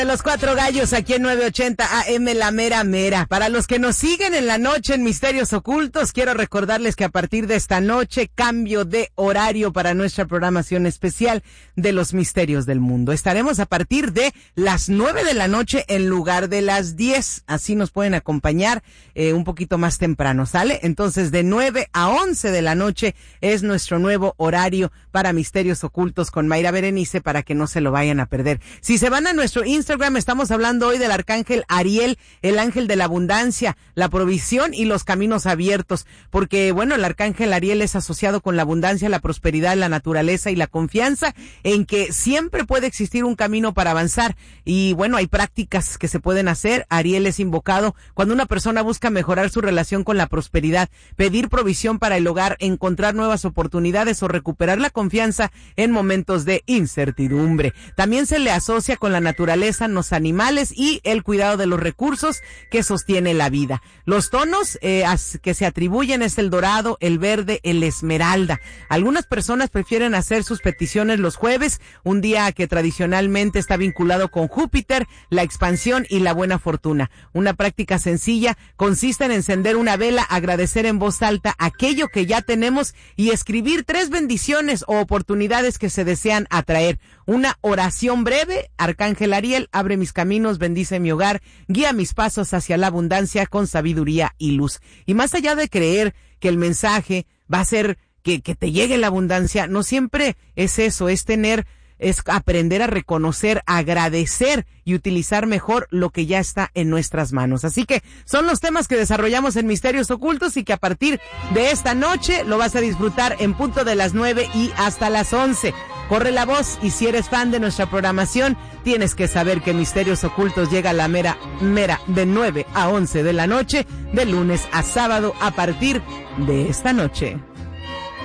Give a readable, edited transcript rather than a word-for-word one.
De los Cuatro Gallos aquí en 980 AM La Mera Mera. Para los que nos siguen en la noche en Misterios Ocultos, quiero recordarles que a partir de esta noche, cambio de horario para nuestra programación especial de los misterios del mundo. Estaremos a partir de las 9 de la noche en lugar de las 10. Así nos pueden acompañar un poquito más temprano, ¿sale? Entonces de 9 a 11 de la noche es nuestro nuevo horario para Misterios Ocultos con Mayra Berenice, para que no se lo vayan a perder. Si se van a nuestro Instagram, estamos hablando hoy del arcángel Ariel, el ángel de la abundancia, la provisión y los caminos abiertos, porque bueno, el arcángel Ariel es asociado con la abundancia, la prosperidad, la naturaleza y la confianza en que siempre puede existir un camino para avanzar. Y bueno, hay prácticas que se pueden hacer. Ariel es invocado cuando una persona busca mejorar su relación con la prosperidad, pedir provisión para el hogar, encontrar nuevas oportunidades o recuperar la confianza en momentos de incertidumbre. También se le asocia con la naturaleza, los animales y el cuidado de los recursos que sostiene la vida. Los tonos que se atribuyen es el dorado, el verde, el esmeralda. Algunas personas prefieren hacer sus peticiones los jueves, un día que tradicionalmente está vinculado con Júpiter, la expansión y la buena fortuna. Una práctica sencilla consiste en encender una vela, agradecer en voz alta aquello que ya tenemos y escribir 3 bendiciones o oportunidades que se desean atraer. Una oración breve: Arcángel Ariel, abre mis caminos, bendice mi hogar, guía mis pasos hacia la abundancia con sabiduría y luz. Y más allá de creer que el mensaje va a ser que te llegue la abundancia, no siempre es eso, es aprender a reconocer, agradecer y utilizar mejor lo que ya está en nuestras manos. Así que son los temas que desarrollamos en Misterios Ocultos y que a partir de esta noche lo vas a disfrutar en punto de las 9 y hasta las 11. Corre la voz, y si eres fan de nuestra programación, tienes que saber que Misterios Ocultos llega a la mera de 9 a 11 de la noche, de lunes a sábado a partir de esta noche.